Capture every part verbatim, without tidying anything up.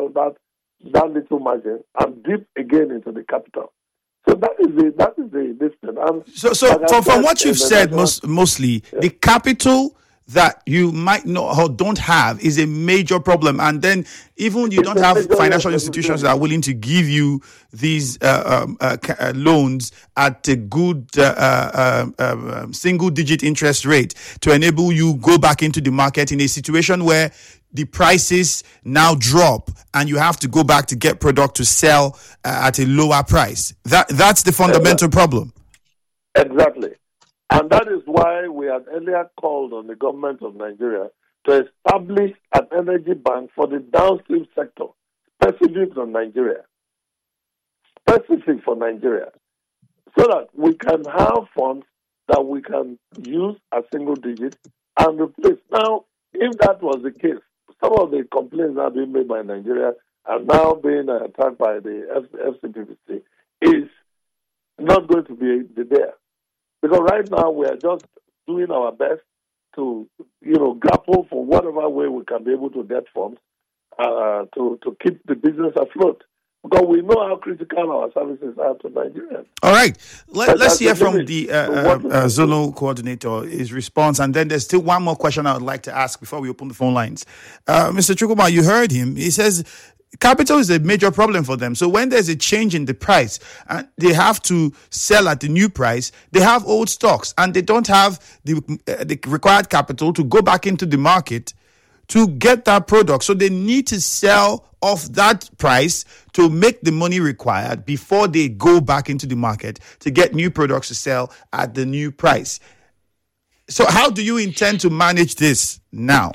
sell that that little margin and dip again into the capital. So that is the that is the distance. And so, so like from, said, from what you've said, national, most, mostly yeah. the capital that you might not or don't have is a major problem, and then even you It's don't a have major financial problem. institutions that are willing to give you these uh, um, uh, ca- uh, loans at a good uh, uh, uh, uh, single-digit interest rate to enable you go back into the market in a situation where the prices now drop and you have to go back to get product to sell uh, at a lower price. That that's the fundamental exactly. problem. Exactly. And that is why we had earlier called on the government of Nigeria to establish an energy bank for the downstream sector, specific for Nigeria. Specific for Nigeria. So that we can have funds that we can use as single digit and replace. Now, if that was the case, some of the complaints that are being made by Nigeria are now being attacked by the F C P P C is not going to be there. Because right now we are just doing our best to, you know, grapple for whatever way we can be able to get funds uh, to, to keep the business afloat. Because we know how critical our services are to Nigerians. All right. Let, let's hear from limit the uh, to uh, what we uh, can Zonal coordinator, his response. And then there's still one more question I would like to ask before we open the phone lines. Uh, Mister Chukwuma, you heard him. He says capital is a major problem for them. So when there's a change in the price and they have to sell at the new price, they have old stocks and they don't have the, uh, the required capital to go back into the market to get that product. So they need to sell off that price to make the money required before they go back into the market to get new products to sell at the new price. So how do you intend to manage this now?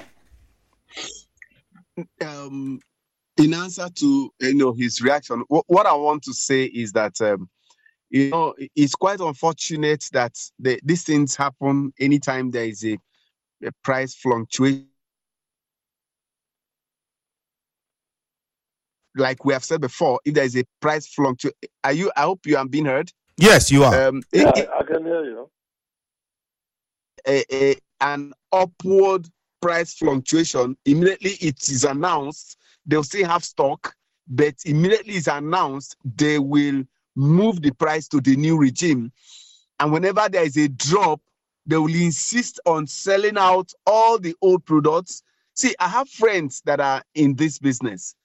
Um, in answer to you know his reaction, what, what I want to say is that um, you know it's quite unfortunate that the, these things happen anytime there is a, a price fluctuation. Like we have said before, if there is a price fluctuation, are you? I hope you are being heard. Yes, you are. Um, Yeah, it, I can hear you. A, a, an upward price fluctuation, immediately it is announced, they'll still have stock, but immediately it's announced, they will move the price to the new regime. And whenever there is a drop, they will insist on selling out all the old products. See, I have friends that are in this business.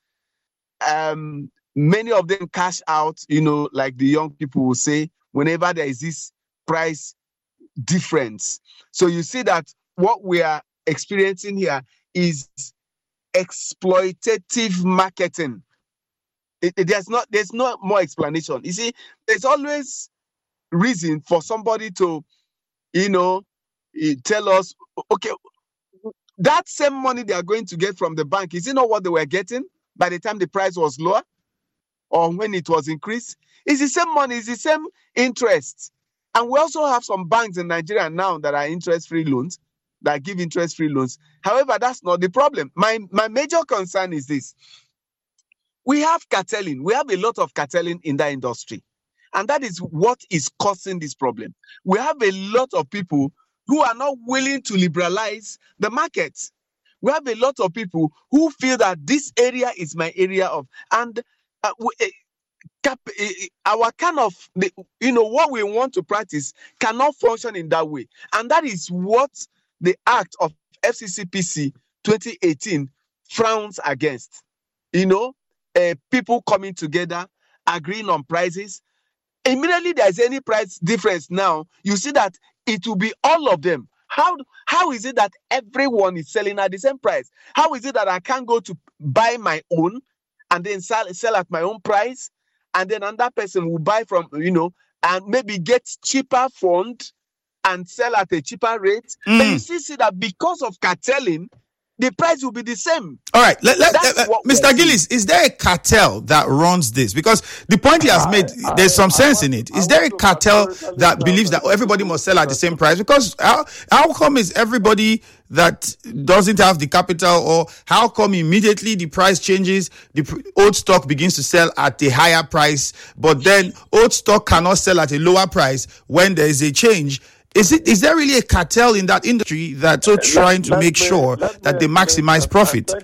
Um, many of them cash out, you know, like the young people will say, whenever there is this price difference. So you see that what we are experiencing here is exploitative marketing. It, it, there's not there's no more explanation. You see, there's always reason for somebody to, you know, tell us, okay, that same money they are going to get from the bank, is it not what they were getting by the time the price was lower or when it was increased? It's the same money, it's the same interest. And we also have some banks in Nigeria now that are interest-free loans, that give interest-free loans. However, that's not the problem. My, my major concern is this. We have cartelling. We have a lot of cartelling in that industry. And that is what is causing this problem. We have a lot of people who are not willing to liberalize the market. We have a lot of people who feel that this area is my area of, and uh, we, uh, cap, uh, our kind of, the, you know, what we want to practice cannot function in that way. And that is what the Act of F C C P C twenty eighteen frowns against. You know, uh, people coming together, agreeing on prices. Immediately there's any price difference now, you see that it will be all of them. How how is it that everyone is selling at the same price? How is it that I can't go to buy my own and then sell, sell at my own price, and then another person will buy from, you know, and maybe get cheaper fund and sell at a cheaper rate? Mm. But you still see that because of cartelling, the price will be the same. All right, let, let, let, Mister Gillis, is there a cartel that runs this? Because the point he has made, there's some sense in it. Is there a cartel that believes that everybody must sell at the same price? Because how, how come is everybody that doesn't have the capital, or how come immediately the price changes, the old stock begins to sell at a higher price, but then old stock cannot sell at a lower price when there is a change? Is it? Is there really a cartel in that industry that's so trying to let make me, sure that they maximize me, profit? Thank you,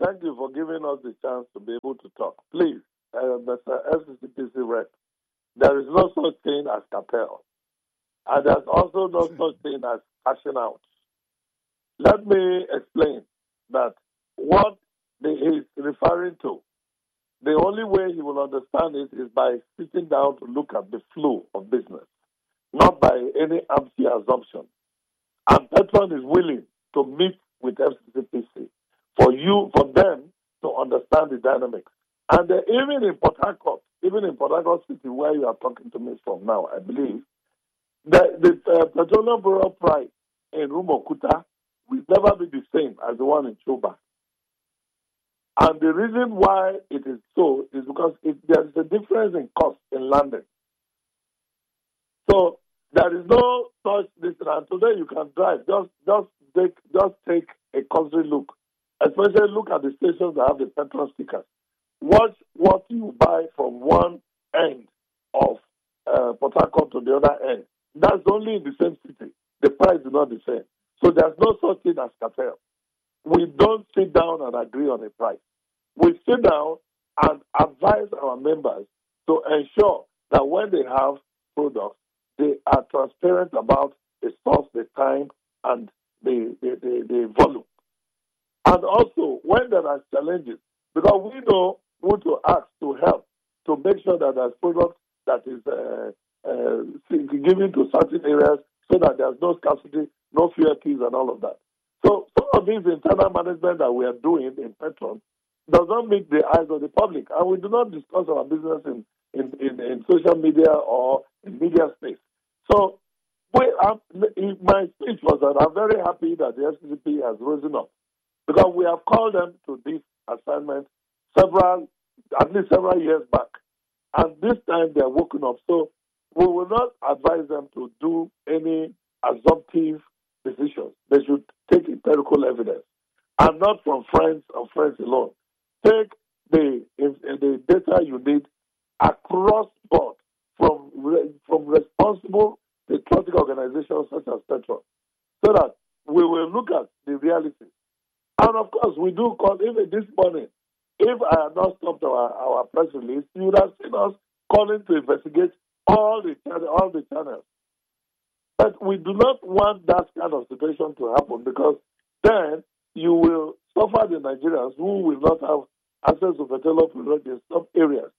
thank you for giving us the chance to be able to talk. Please, uh, Mister F C C P C rep, there is no such thing as cartel. And there's also no such thing as cashing out. Let me explain that what he is referring to, the only way he will understand it is by sitting down to look at the flow of business, not by any empty assumption. And Petron is willing to meet with F C C P C for you, for them to understand the dynamics. And uh, even in Port Harcourt, even in Port Harcourt City, where you are talking to me from now, I believe, the, the uh, petroleum barrel price in Rumuokuta will never be the same as the one in Choba. And the reason why it is so is because it, there is a difference in cost in London. So there is no such this. And today you can drive. Just just take just take a cursory look. Especially look at the stations that have the petrol stickers. Watch what you buy from one end of uh, Port Harcourt to the other end. That's only in the same city. The price is not the same. So there's no such thing as cartel. We don't sit down and agree on a price. We sit down and advise our members to ensure that when they have products, they are transparent about the source, the time, and the, the, the, the volume. And also, when there are challenges, because we know who to ask to help to make sure that there's product that is uh, uh, given to certain areas so that there's no scarcity, no fear keys, and all of that. So some of these internal management that we are doing in Petron does not meet the eyes of the public. And we do not discuss our business in, in, in, in social media or in media space. So we are, my speech was that I'm very happy that the F C C P has risen up, because we have called them to this assignment several, at least several years back. And this time they are woken up. So we will not advise them to do any assumptive decisions. They should take empirical evidence, and not from friends or friends alone. Take the the data you need across board from from responsible patriotic organizations such as Petron, so that we will look at the reality. And of course, we do call, even this morning, if I had not stopped our, our press release, you would have seen us calling to investigate all the all the channels. But we do not want that kind of situation to happen, because then you will suffer the Nigerians who will not have access to petroleum products in some areas.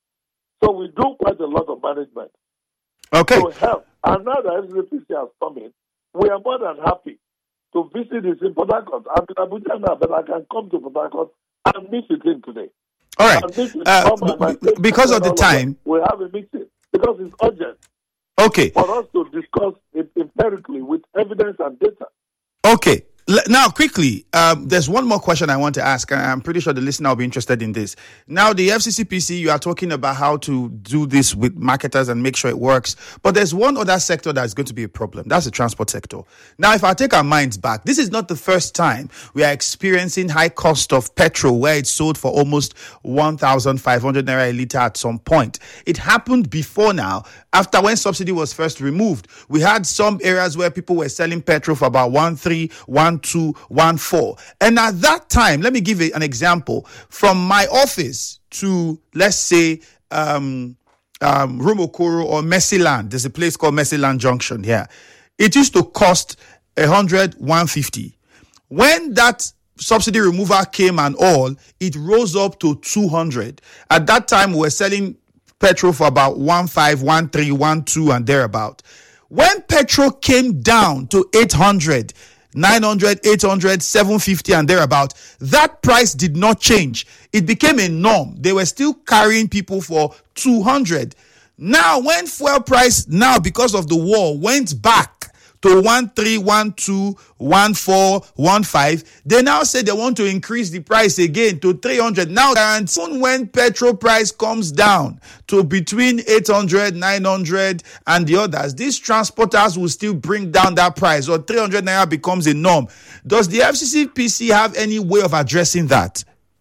So we do quite a lot of management okay. to help. And now that F C C P C has come in, we are more than happy to visit this in Port Harcourt. I'm in Abuja now, but I can come to Port Harcourt and meet with him today. All right. Uh, b- b- because of the time, we have a meeting because it's urgent. Okay. For us to discuss it empirically with evidence and data. Okay. Now, quickly, um, there's one more question I want to ask, and I'm pretty sure the listener will be interested in this. Now, the F C C P C, you are talking about how to do this with marketers and make sure it works. But there's one other sector that's going to be a problem. That's the transport sector. Now, if I take our minds back, this is not the first time we are experiencing high cost of petrol, where it's sold for almost one thousand five hundred naira a litre at some point. It happened before now, after when subsidy was first removed. We had some areas where people were selling petrol for about one three, one two, one four. And at that time, let me give you an example. From my office to, let's say, um, um, Rumuokoro or Mercyland, there's a place called Mercyland Junction here. It used to cost one hundred, one fifty. When that subsidy removal came and all, it rose up to two hundred. At that time, we were selling petrol for about one five, one three, one two, and thereabout. When petrol came down to eight hundred, nine hundred, eight hundred, seven fifty, and thereabout, that price did not change. It became a norm. They were still carrying people for two hundred. Now, when fuel price now, because of the war, went back to one three, one two, one four, one five, they now say they want to increase the price again to three hundred. Now, and soon when petrol price comes down to between eight hundred, nine hundred, and the others, these transporters will still bring down that price, or three hundred naira becomes a norm. Does the F C C P C have any way of addressing that?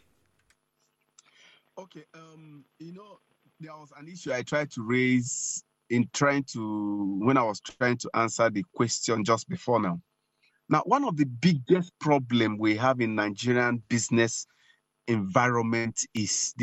Okay, um, you know, there was an issue I tried to raise in trying to, when I was trying to answer the question just before now. Now, one of the biggest problem we have in Nigerian business environment is the